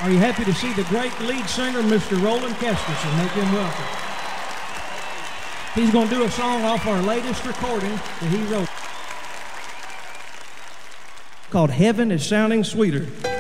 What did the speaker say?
Are you happy to see the great lead singer, Mr. Roland Kesterson? Make him welcome. He's going to do a song off our latest recording that he wrote called Heaven is Sounding Sweeter.